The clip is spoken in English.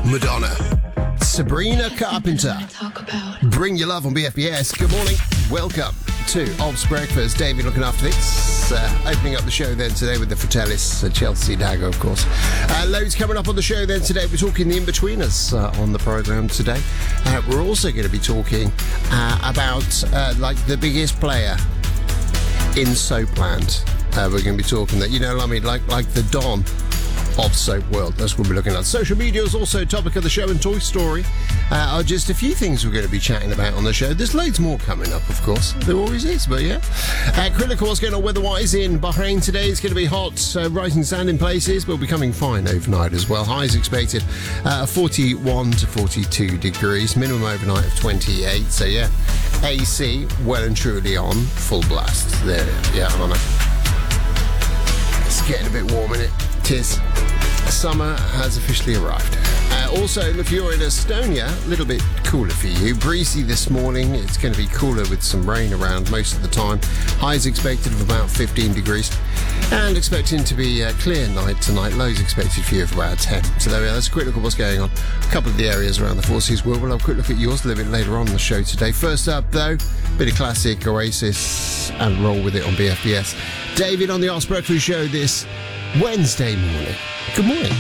Madonna. Sabrina Carpenter. Bring your love on BFBS. Good morning. Welcome to Ops Breakfast. David looking after things. Opening up the show then today with the Fratellis, Chelsea Dagger, of course. Loads coming up on the show then today. We're talking the In-Betweeners on the programme today. We're also going to be talking about like the biggest player in Soapland. We're going to be talking that, you know, I mean, like the Don of Soap World. That's what we're looking at. Social media is also a topic of the show, and Toy Story are just a few things we're going to be chatting about on the show. There's loads more coming up, of course. There always is, but yeah. Critical, what's going on weather-wise in Bahrain today. It's going to be hot, rising sand in places, but becoming fine overnight as well. Highs expected 41 to 42 degrees, minimum overnight of 28. So yeah, AC well and truly on full blast. There, yeah, I know. It's getting a bit warm, isn't it? Tis. Summer has officially arrived. Also, if you're in Estonia, a little bit cooler for you. Breezy this morning. It's going to be cooler with some rain around most of the time. Highs expected of about 15 degrees. And expecting to be a clear night tonight. Lows expected for you of about 10. So there we are. That's a quick look at what's going on. A couple of the areas around the Four Seas world. We'll have a quick look at yours a little bit later on in the show today. First up, though, bit of classic Oasis and roll with it on BFBS. David on the Ops Breakfast Show this Wednesday morning. Good morning.